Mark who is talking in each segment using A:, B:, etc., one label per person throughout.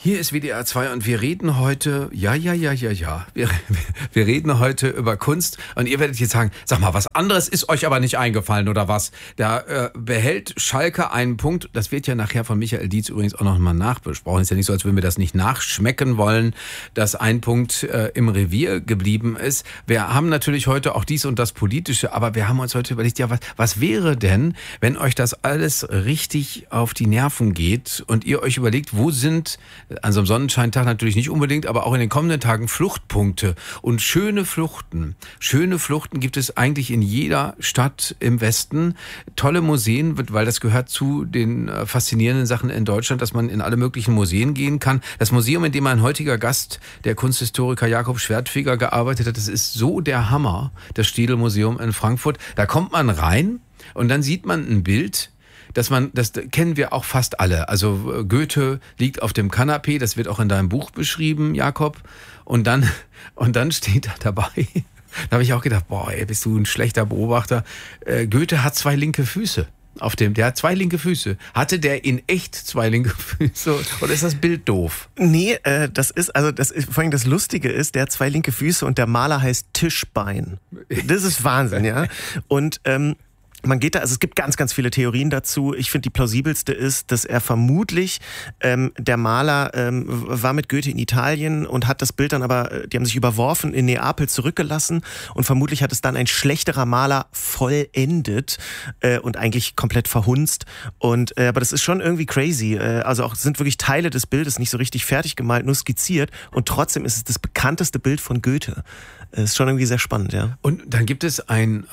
A: Hier ist WDR 2 und wir reden heute, wir reden heute über Kunst und ihr werdet jetzt sagen, sag mal, was anderes ist euch aber nicht eingefallen oder was? Da behält Schalke einen Punkt, das wird ja nachher von Michael Dietz übrigens auch noch mal nachbesprochen, ist ja nicht so, als würden wir das nicht nachschmecken wollen, dass ein Punkt im Revier geblieben ist. Wir haben natürlich heute auch dies und das Politische, aber wir haben uns heute überlegt, ja, was wäre denn, wenn euch das alles richtig auf die Nerven geht und ihr euch überlegt, wo sind an so einem Sonnenscheintag natürlich nicht unbedingt, aber auch in den kommenden Tagen Fluchtpunkte und schöne Fluchten. Schöne Fluchten gibt es eigentlich in jeder Stadt im Westen. Tolle Museen, weil das gehört zu den faszinierenden Sachen in Deutschland, dass man in alle möglichen Museen gehen kann. Das Museum, in dem mein heutiger Gast, der Kunsthistoriker Jakob Schwertfeger, gearbeitet hat, das ist so der Hammer, das Städel-Museum in Frankfurt. Da kommt man rein und dann sieht man ein Bild, das kennen wir auch fast alle. Also Goethe liegt auf dem Kanapee, das wird auch in deinem Buch beschrieben, Jakob. Und dann steht da dabei, da habe ich auch gedacht, boah, ey, bist du ein schlechter Beobachter. Goethe hat 2 linke Füße. Der hat 2 linke Füße. Hatte der in echt 2 linke Füße? Oder ist das Bild doof?
B: Nee, vor allem das Lustige ist, der hat 2 linke Füße und der Maler heißt Tischbein. Das ist Wahnsinn, ja. Und, man geht da, also es gibt ganz, ganz viele Theorien dazu. Ich finde, die plausibelste ist, dass er vermutlich, der Maler war mit Goethe in Italien und hat das Bild dann aber, die haben sich überworfen, in Neapel zurückgelassen und vermutlich hat es dann ein schlechterer Maler vollendet und eigentlich komplett verhunzt. Und aber das ist schon irgendwie crazy. Also auch sind wirklich Teile des Bildes nicht so richtig fertig gemalt, nur skizziert und trotzdem ist es das bekannteste Bild von Goethe. Das ist schon irgendwie sehr spannend, ja.
A: Und dann gibt es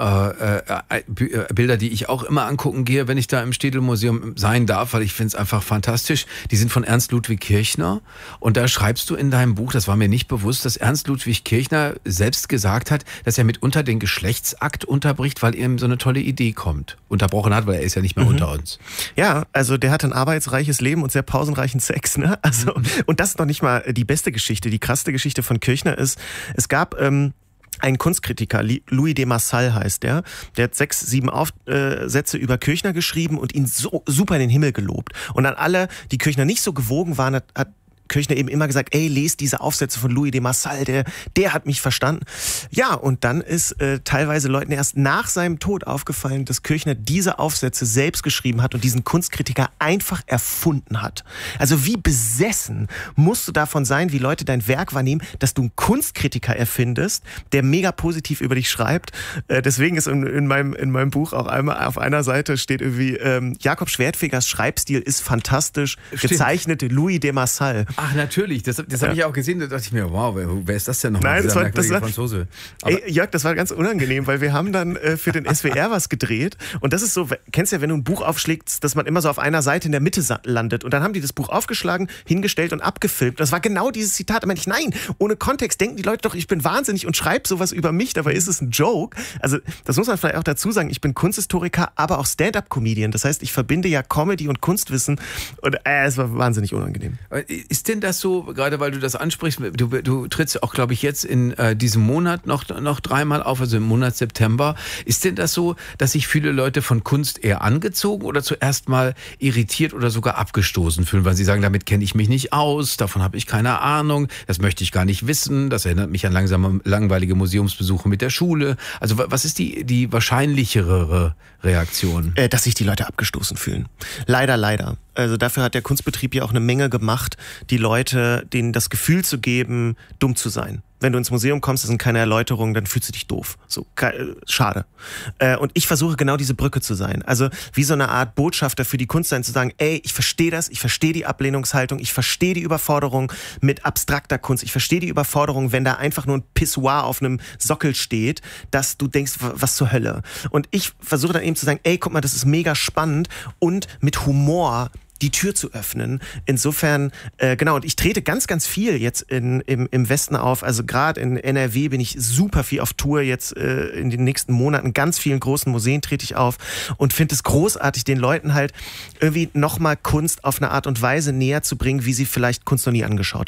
A: Bilder, die ich auch immer angucken gehe, wenn ich da im Städel-Museum sein darf, weil ich finde es einfach fantastisch. Die sind von Ernst Ludwig Kirchner und da schreibst du in deinem Buch, das war mir nicht bewusst, dass Ernst Ludwig Kirchner selbst gesagt hat, dass er mitunter den Geschlechtsakt unterbricht, weil ihm so eine tolle Idee kommt. Unterbrochen hat, weil er ist ja nicht mehr unter uns.
B: Ja, also der hat ein arbeitsreiches Leben und sehr pausenreichen Sex, ne? Also, und das ist noch nicht mal die beste Geschichte. Die krasse Geschichte von Kirchner ist, es gab ein Kunstkritiker, Louis de Marsalle heißt der hat 6, 7 Aufsätze über Kirchner geschrieben und ihn so super in den Himmel gelobt. Und an alle, die Kirchner nicht so gewogen waren, hat Kirchner eben immer gesagt, ey, lest diese Aufsätze von Louis de Marsalle, der hat mich verstanden. Ja, und dann ist teilweise Leuten erst nach seinem Tod aufgefallen, dass Kirchner diese Aufsätze selbst geschrieben hat und diesen Kunstkritiker einfach erfunden hat. Also wie besessen musst du davon sein, wie Leute dein Werk wahrnehmen, dass du einen Kunstkritiker erfindest, der mega positiv über dich schreibt. Deswegen ist in meinem Buch auch einmal auf einer Seite steht irgendwie, Jakob Schwertfegers Schreibstil ist fantastisch, gezeichnete Louis de Marsalle.
A: Ach, natürlich. Das habe ich auch gesehen. Da dachte ich mir, wow, wer ist das denn noch?
B: Nein, das war
A: Franzose.
B: Ey, Jörg, das war ganz unangenehm, weil wir haben dann für den SWR was gedreht. Und das ist so, kennst du ja, wenn du ein Buch aufschlägst, dass man immer so auf einer Seite in der Mitte landet. Und dann haben die das Buch aufgeschlagen, hingestellt und abgefilmt. Das war genau dieses Zitat. Da meinte ich, nein, ohne Kontext denken die Leute doch, ich bin wahnsinnig und schreibe sowas über mich. Dabei ist es ein Joke. Also das muss man vielleicht auch dazu sagen. Ich bin Kunsthistoriker, aber auch Stand-up-Comedian. Das heißt, ich verbinde ja Comedy und Kunstwissen. Und es war wahnsinnig unangenehm.
A: Ist denn das so, gerade weil du das ansprichst, du trittst auch, glaube ich, jetzt in diesem Monat noch 3-mal auf, also im Monat September. Ist denn das so, dass sich viele Leute von Kunst eher angezogen oder zuerst mal irritiert oder sogar abgestoßen fühlen, weil sie sagen, damit kenne ich mich nicht aus, davon habe ich keine Ahnung, das möchte ich gar nicht wissen, das erinnert mich an langweilige Museumsbesuche mit der Schule. Also was ist die wahrscheinlichere Reaktion?
B: Dass sich die Leute abgestoßen fühlen. Leider. Also dafür hat der Kunstbetrieb ja auch eine Menge gemacht, die Leute, denen das Gefühl zu geben, dumm zu sein. Wenn du ins Museum kommst, das sind keine Erläuterungen, dann fühlst du dich doof. So, schade. Und ich versuche genau diese Brücke zu sein. Also wie so eine Art Botschafter für die Kunst sein, zu sagen, ey, ich verstehe das, ich verstehe die Ablehnungshaltung, ich verstehe die Überforderung mit abstrakter Kunst, ich verstehe die Überforderung, wenn da einfach nur ein Pissoir auf einem Sockel steht, dass du denkst, was zur Hölle. Und ich versuche dann eben zu sagen, ey, guck mal, das ist mega spannend und mit Humor die Tür zu öffnen. Insofern, genau, und ich trete ganz, ganz viel jetzt im Westen auf. Also gerade in NRW bin ich super viel auf Tour jetzt in den nächsten Monaten. Ganz vielen großen Museen trete ich auf und finde es großartig, den Leuten halt irgendwie nochmal Kunst auf eine Art und Weise näher zu bringen, wie sie vielleicht Kunst noch nie angeschaut haben.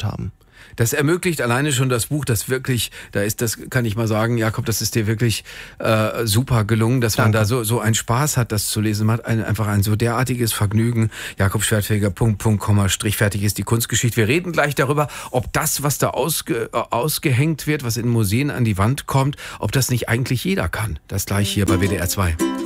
A: Das ermöglicht alleine schon das Buch, das wirklich, das kann ich mal sagen, Jakob, das ist dir wirklich super gelungen, dass man da so einen Spaß hat, das zu lesen. Man hat einfach ein so derartiges Vergnügen. Jakob Schwertfeger, Komma, Strich, fertig ist die Kunstgeschichte. Wir reden gleich darüber, ob das, was da ausgehängt wird, was in Museen an die Wand kommt, ob das nicht eigentlich jeder kann. Das gleich hier bei WDR 2.